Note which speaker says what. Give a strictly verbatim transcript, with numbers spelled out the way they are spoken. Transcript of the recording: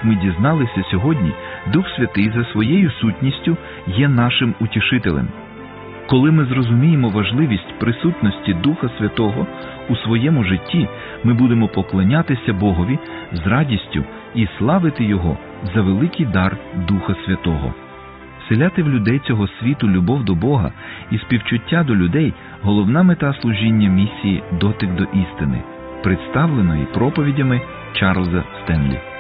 Speaker 1: як ми дізналися сьогодні, Дух Святий за своєю сутністю є нашим утішителем. Коли ми зрозуміємо важливість присутності Духа Святого у своєму житті, ми будемо поклонятися Богові з радістю і славити Його за великий дар Духа Святого. Вселяти в людей цього світу любов до Бога і співчуття до людей – головна мета служіння місії «Дотик до істини», представленої проповідями Чарльза Стенлі.